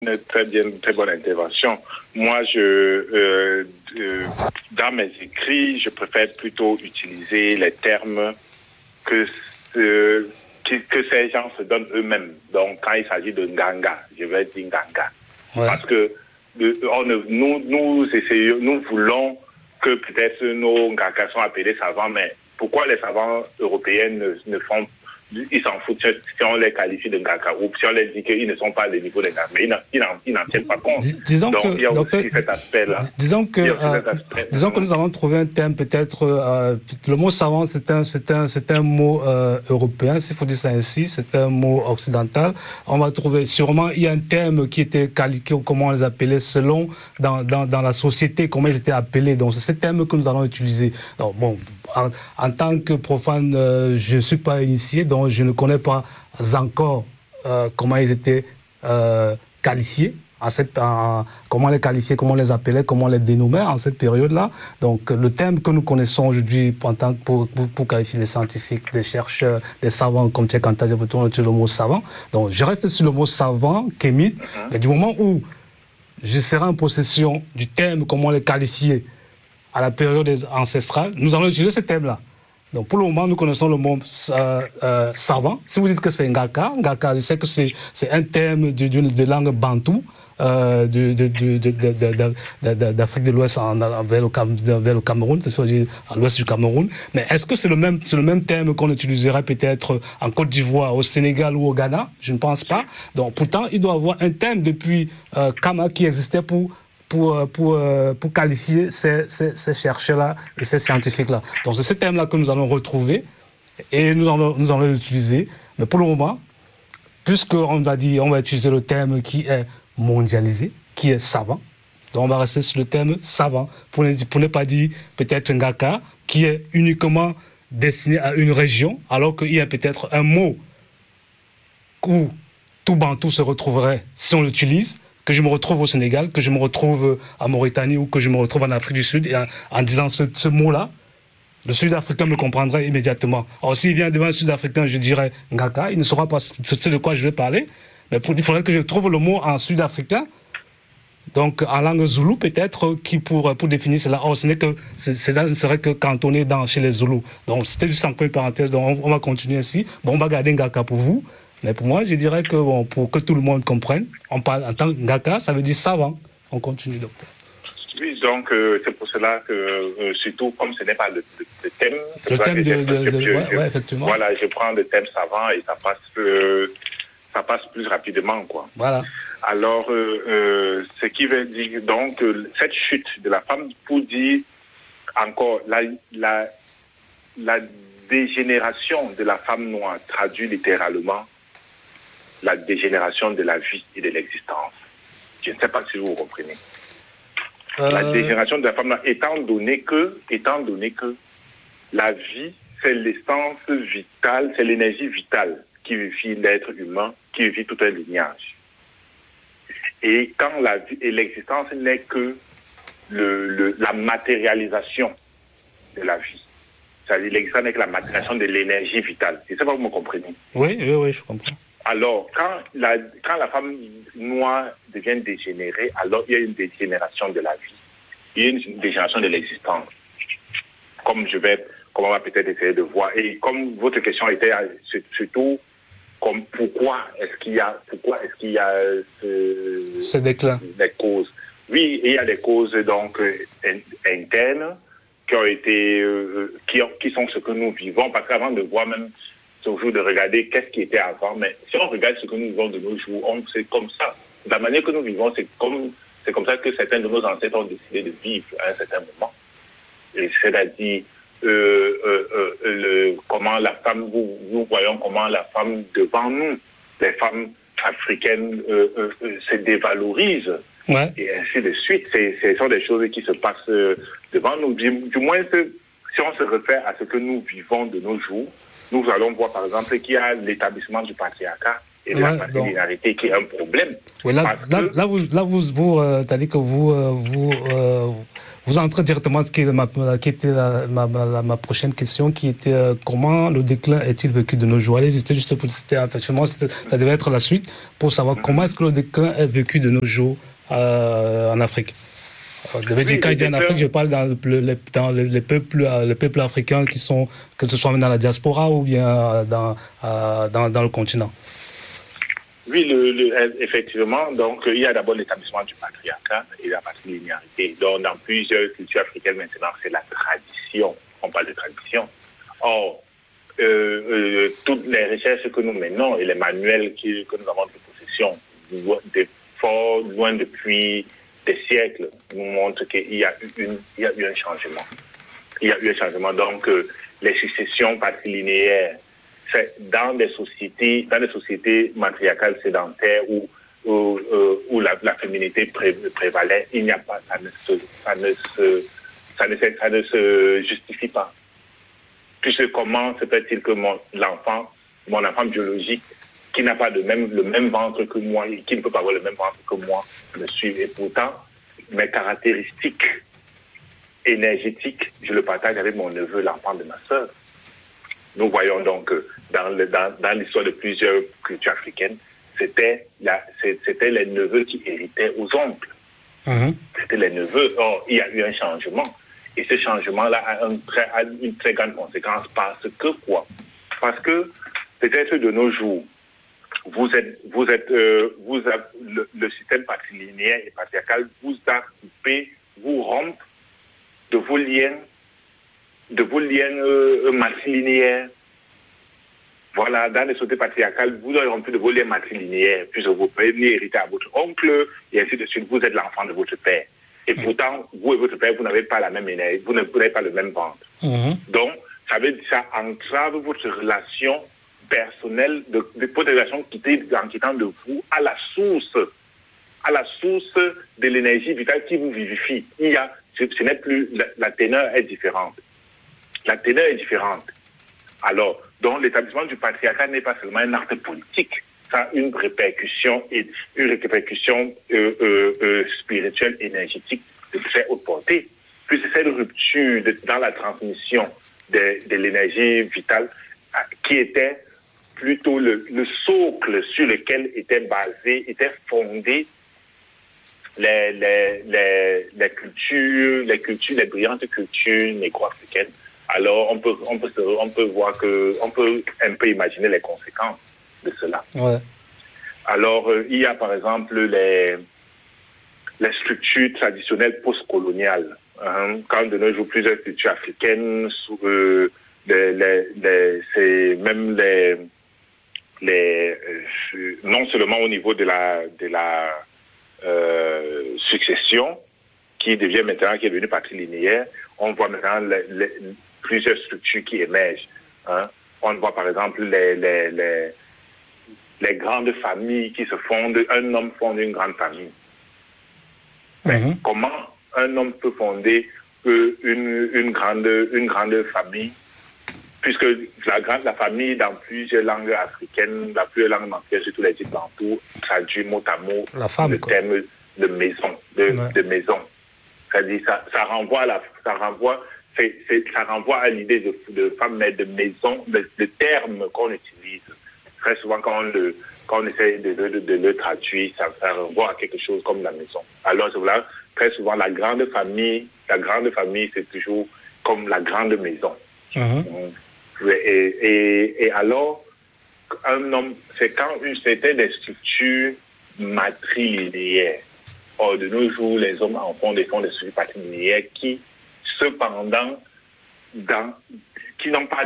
Une très bonne intervention. Moi, dans mes écrits, je préfère plutôt utiliser les termes que ces gens se donnent eux-mêmes. Donc, quand il s'agit de Nganga, je vais dire Nganga. Ouais. Parce que nous voulons que peut-être nos Ngangas sont appelés savants, mais pourquoi les savants européens ne font pas? Ils s'en foutent si on les qualifie de Nganga ou si on les dit qu'ils ne sont pas des niveaux de Nganga, mais ils n'en tiennent pas compte. Disons donc, que, il y a aussi cet aspect-là. Disons que nous avons trouvé un terme, peut-être, le mot savant, c'est un mot européen, s'il faut dire ça ainsi, c'est un mot occidental. On va trouver, sûrement, il y a un terme qui était qualifié, comment on les appelait, selon, dans la société, comment ils étaient appelés. Donc, c'est ce terme que nous allons utiliser. Alors, bon, en tant que profane, je ne suis pas initié, donc je ne connais pas encore comment ils étaient qualifiés, comment les qualifier, comment les appeler, comment les dénommer en cette période-là. Donc le terme que nous connaissons aujourd'hui pour qualifier les scientifiques, les chercheurs, les savants, comme Tchekanta, je peux utiliser le mot savant. Donc je reste sur le mot savant, kémite, mais du moment où je serai en possession du terme, comment les qualifier à la période ancestrale, nous allons utiliser ce terme-là. Donc pour le moment, nous connaissons le mot savant. Si vous dites que c'est Ngaka, je sais que c'est un terme de langue bantou d'Afrique de l'Ouest vers le Cameroun, c'est-à-dire à l'ouest du Cameroun. Mais est-ce que c'est le même terme qu'on utiliserait peut-être en Côte d'Ivoire, au Sénégal ou au Ghana? Je ne pense pas. Donc pourtant, il doit y avoir un terme depuis Kama qui existait pour qualifier ces chercheurs-là et ces scientifiques-là. Donc c'est ce thème-là que nous allons retrouver et nous allons l'utiliser. Mais pour le moment, puisqu'on va utiliser le terme qui est mondialisé, qui est savant, donc on va rester sur le terme savant, pour ne pas dire peut-être Ngaka, qui est uniquement destiné à une région, alors qu'il y a peut-être un mot où tout Bantou se retrouverait si on l'utilise, que je me retrouve au Sénégal, que je me retrouve en Mauritanie ou que je me retrouve en Afrique du Sud, et en disant ce mot-là, le Sud-Africain me comprendrait immédiatement. Alors s'il vient devant un Sud-Africain, je dirais Ngaka, il ne saura pas ce de quoi je vais parler, mais il faudrait que je trouve le mot en Sud-Africain, donc en langue zoulou peut-être, pour définir cela. Or, ce ne serait que cantonné chez les Zoulous. Donc c'était juste en parenthèse, donc on va continuer ainsi. Bon, on va garder Ngaka pour vous. Mais pour moi, je dirais que pour que tout le monde comprenne, on parle en tant que Ngaka, ça veut dire savant. On continue, docteur. Oui, donc c'est pour cela que, surtout comme ce n'est pas le thème... Le thème effectivement. Voilà, je prends le thème savant et ça passe plus rapidement, quoi. Voilà. Alors, ce qui veut dire, donc, cette chute de la femme, pour dire encore, la dégénération de la femme noire traduit littéralement la dégénération de la vie et de l'existence. Je ne sais pas si vous comprenez. La dégénération de la femme, étant donné que la vie, c'est l'essence vitale, c'est l'énergie vitale qui vit l'être humain, qui vit tout un lignage. Et quand la vie et l'existence n'est que la matérialisation de la vie. C'est-à-dire l'existence n'est que la matérialisation de l'énergie vitale. Je ne sais pas si vous me comprenez. Oui, je comprends. Alors, quand la femme noire devient dégénérée, alors il y a une dégénération de la vie. Il y a une dégénération de l'existence. Comme on va peut-être essayer de voir. Et comme votre question était surtout comme pourquoi est-ce qu'il y a ce déclin, des causes. Oui, il y a des causes donc internes qui ont été qui sont ce que nous vivons, parce qu'avant de voir même toujours de regarder qu'est-ce qui était avant, mais si on regarde ce que nous vivons de nos jours, c'est comme ça. De la manière que nous vivons, c'est comme ça que certains de nos ancêtres ont décidé de vivre à un certain moment. Et c'est-à-dire comment la femme, nous voyons comment la femme devant nous, les femmes africaines se dévalorisent, et ainsi de suite. Ce sont des choses qui se passent devant nous. Du moins, si on se réfère à ce que nous vivons de nos jours, nous allons voir par exemple qu'il y a l'établissement du patriarcat et et de la patrilinéarité qui est un problème. Oui, là, t'as dit que vous entrez directement à ce qui était ma prochaine question, qui était comment le déclin est-il vécu de nos jours? Allez, c'était juste pour ça devait être la suite, pour savoir comment est-ce que le déclin est vécu de nos jours en Afrique. Quand je dis en Afrique, je parle dans les peuples africains qui sont, que ce soit dans la diaspora ou bien dans le continent. Oui, effectivement. Donc, il y a d'abord l'établissement du patriarcat et la patrilinéarité. Donc, dans plusieurs cultures africaines, maintenant, c'est la tradition. On parle de tradition. Or, toutes les recherches que nous menons et les manuels que nous avons de possession, fort loin depuis des siècles, nous montrent qu'il y a eu un changement. Il y a eu un changement. Donc, les successions patrilinéaires, dans des sociétés matriarcales sédentaires où la féminité prévalait, il n'y a pas, ça ne se justifie pas. Puisque comment se fait-il que mon enfant biologique, qui n'a pas le même ventre que moi, et qui ne peut pas avoir le même ventre que moi, me suive. Et pourtant, mes caractéristiques énergétiques, je le partage avec mon neveu, l'enfant de ma sœur. Nous voyons donc que dans l'histoire de plusieurs cultures africaines, c'était les neveux qui héritaient aux oncles. C'était les neveux. Or, il y a eu un changement. Et ce changement-là a une très grande conséquence. Parce que quoi? Parce que peut-être de nos jours, le système patrilinéaire et patriarcal vous a coupé, vous rompt de vos liens matrilinéaires. Voilà, dans les sociétés patriarcales, vous avez rompu de vos liens matrilinéaires, puisque vous pouvez venir hériter à votre oncle, et ainsi de suite. Vous êtes l'enfant de votre père. Et pourtant, vous et votre père, vous n'avez pas la même énergie, vous n'avez pas le même ventre. Donc, ça entrave votre relation personnelle, de votre relation en quittant de vous à la source de l'énergie vitale qui vous vivifie. Ce n'est plus, la teneur est différente. La teneur est différente. Alors, donc l'établissement du patriarcat n'est pas seulement un acte politique, ça a une répercussion spirituelle, énergétique de très haute portée. Puis c'est cette rupture dans la transmission de l'énergie vitale qui était plutôt le socle sur lequel étaient fondées les brillantes cultures négro-africaines. Alors, on peut voir on peut un peu imaginer les conséquences de cela. Ouais. Alors, il y a par exemple les structures traditionnelles postcoloniales. Quand de nos jours, plusieurs cultures africaines, c'est même non seulement au niveau de la succession, qui est devenue patrilinéaire, on voit maintenant plusieurs structures qui émergent. On voit par exemple les grandes familles qui se fondent. Un homme fonde une grande famille. Mais comment un homme peut fonder une grande famille, puisque la famille dans plusieurs langues africaines, la plusieurs langues africaines, surtout les îles Bantoues, traduit mot à mot le terme de maison, de maison. C'est-à-dire ça renvoie à l'idée de femme, mais de maison, le terme qu'on utilise. Très souvent, quand on essaie de le traduire, ça renvoie à quelque chose comme la maison. Alors, voilà, très souvent, la grande famille, c'est toujours comme la grande maison. Et alors, un homme, c'est quand c'était des structures matrilinéaires. Or, de nos jours, les hommes en font des structures patrilinéaires qui, cependant, qui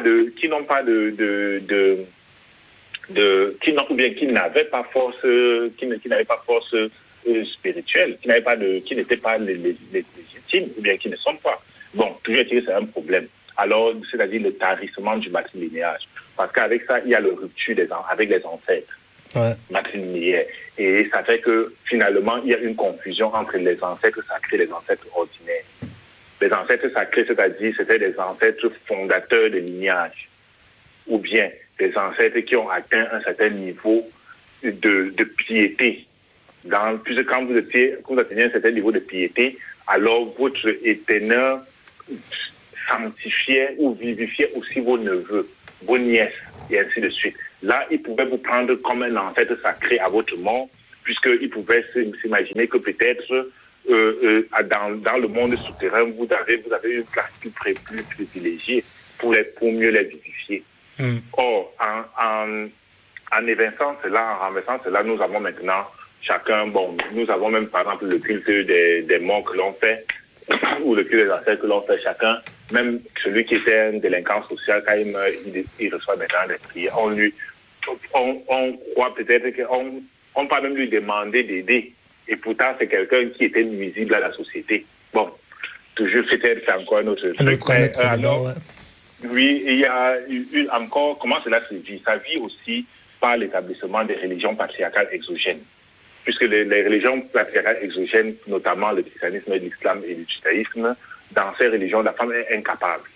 n'avaient pas force spirituelle, qui n'étaient pas légitimes, ou bien qui ne sont pas. Bon, toujours est-il que c'est un problème. Alors, c'est-à-dire le tarissement du matrilinéage. Parce qu'avec ça, il y a le rupture avec les ancêtres matrilinéaires. Et ça fait que, finalement, il y a une confusion entre les ancêtres sacrés et les ancêtres ordinaires. Les ancêtres sacrés, c'est-à-dire, c'était des ancêtres fondateurs de lignage. Ou bien des ancêtres qui ont atteint un certain niveau de piété. Puisque quand vous atteignez un certain niveau de piété, alors votre éternel sanctifiait ou vivifiait aussi vos neveux, vos nièces, et ainsi de suite. Là, il pouvait vous prendre comme un ancêtre sacré à votre mort, puisqu'il pouvait s'imaginer que peut-être dans le monde souterrain, vous avez une place plus privilégiée pour mieux les vivifier. Or, en évinçant cela, en renversant cela, nous avons maintenant chacun, nous avons même par exemple le culte des morts que l'on fait, ou le culte des ancêtres que l'on fait chacun, même celui qui était un délinquant social, quand il meurt, il reçoit maintenant des prières. On croit peut-être qu'on peut même lui demander d'aider. Et pourtant, c'est quelqu'un qui était nuisible à la société. Bon, toujours, c'est encore un autre truc. Oui, il y a encore, comment cela se vit? Ça vit aussi par l'établissement des religions patriarcales exogènes. Puisque les religions patriarcales exogènes, notamment le christianisme, l'islam et le judaïsme, dans ces religions, la femme est incapable.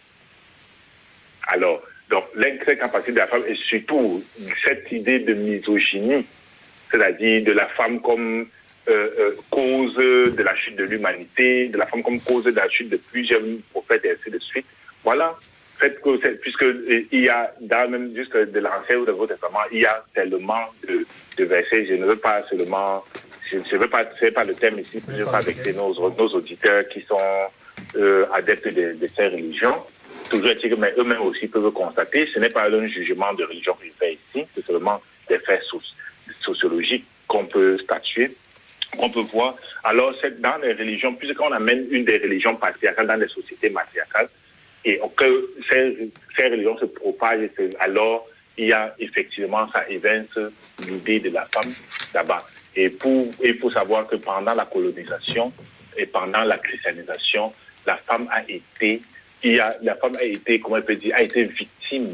Alors, donc, l'incapacité de la femme est surtout cette idée de misogynie, c'est-à-dire de la femme comme cause de la chute de l'humanité, de la femme comme cause de la chute de plusieurs prophètes et ainsi de suite. Voilà. Puisqu'il y a, dans même juste de l'Ancien ou de Nouveau Testament, il y a tellement de versets. Je ne veux pas seulement, c'est pas le thème ici, je ne veux pas vexer nos auditeurs qui sont adeptes de ces religions. Toujours est-il que mais eux-mêmes aussi peuvent constater, ce n'est pas un jugement de religion que je fais ici, c'est seulement des faits sociologiques qu'on peut statuer, qu'on peut voir. Alors, c'est dans les religions, puisqu'on amène une des religions patriarcales dans les sociétés matriarcales, et que ces religions se propagent, alors il y a effectivement, ça évince l'idée de la femme là-bas. Et il faut savoir que pendant la colonisation et pendant la christianisation, la femme a été, comment on peut dire, a été victime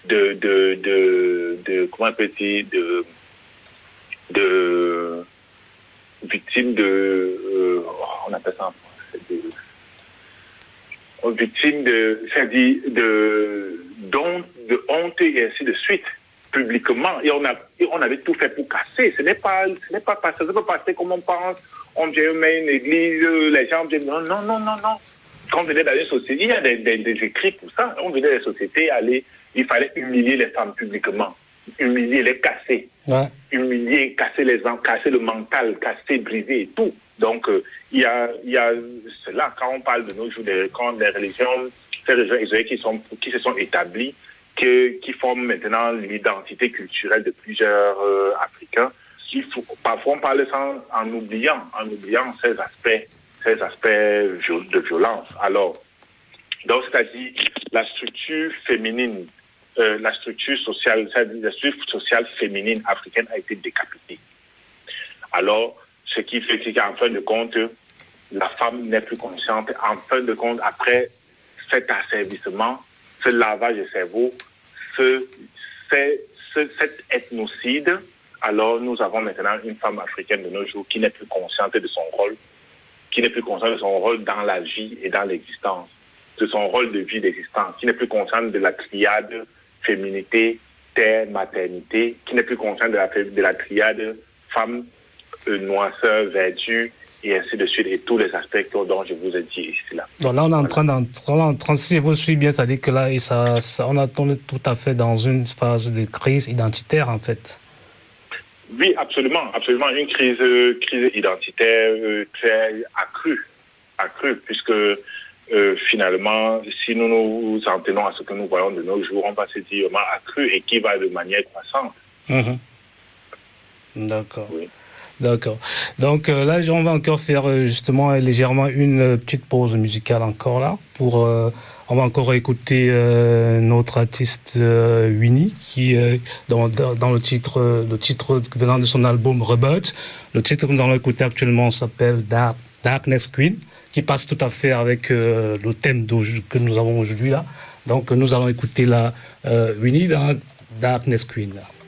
on appelle ça en français, victime de honte et ainsi de suite, publiquement. Et on avait tout fait pour casser. Ce n'est pas passé, ça peut passer comme on pense. On vient mettre une église, les gens viennent, non. Quand on venait dans une société, il y a des écrits pour ça. On venait dans les sociétés, il fallait humilier les femmes publiquement. Humilier, les casser. Ouais. Humilier, casser les gens, casser le mental, casser, briser et tout. Donc, il y a cela, quand on parle de nos jours, quand les religions, ces religions isolées qui se sont établies, qui forment maintenant l'identité culturelle de plusieurs Africains, parfois on parle ça en oubliant ces aspects de violence. Alors, donc, c'est-à-dire la structure féminine, la structure sociale féminine africaine a été décapitée. Alors, ce qui fait qu'en fin de compte, la femme n'est plus consciente. En fin de compte, après cet asservissement, ce lavage de cerveau, cet ethnocide, alors nous avons maintenant une femme africaine de nos jours qui n'est plus consciente de son rôle, dans la vie et dans l'existence, de son rôle de vie d'existence, qui n'est plus consciente de la triade féminité, terre, maternité, qui n'est plus consciente de la triade femme, noirceur, vertu, et ainsi de suite, et tous les aspects dont je vous ai dit ici. Là. Donc là, on est en train, si je vous suis bien, ça dit que là, on est tout à fait dans une phase de crise identitaire, en fait. Oui, absolument, une crise identitaire très accrue, puisque finalement, si nous nous en tenons à ce que nous voyons de nos jours, on va se dire accrue et qui va de manière croissante. D'accord. Oui. D'accord. Donc là, on va encore faire justement légèrement une petite pause musicale encore là. On va encore écouter notre artiste Winnie qui dans le titre venant de son album Rebirth. Le titre que nous allons écouter actuellement s'appelle Darkness Queen, qui passe tout à fait avec le thème que nous avons aujourd'hui là. Donc nous allons écouter la Winnie dans Darkness Queen là.